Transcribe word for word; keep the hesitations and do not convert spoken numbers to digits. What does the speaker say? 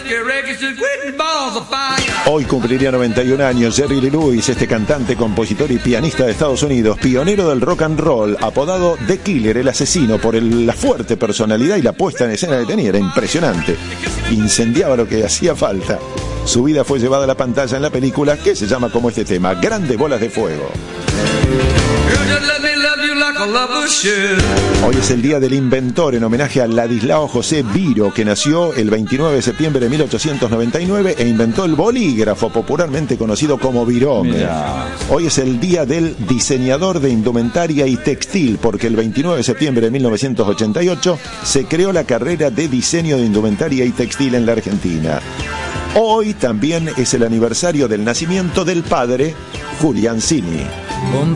Hoy cumpliría noventa y un años Jerry Lee Lewis, este cantante, compositor y pianista de Estados Unidos, pionero del rock and roll, apodado The Killer, el asesino, por el, la fuerte personalidad y la puesta en escena que tenía. Era impresionante, incendiaba lo que hacía falta. Su vida fue llevada a la pantalla en la película que se llama como este tema, Grandes Bolas de Fuego. Hoy es el día del inventor, en homenaje a Ladislao José Biro, que nació el veintinueve de septiembre de mil ochocientos noventa y nueve e inventó el bolígrafo, popularmente conocido como virome. Hoy es el día del diseñador de indumentaria y textil, porque el veintinueve de septiembre de mil novecientos ochenta y ocho se creó la carrera de diseño de indumentaria y textil en la Argentina. Hoy también es el aniversario del nacimiento del padre Julián Cini.